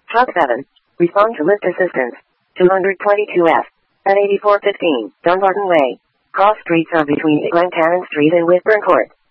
Truck 7. Respond to lift assistance. 222F. At 8415, Dunbarton Way. Cross streets are between Glencannon Street and Whitburn Court.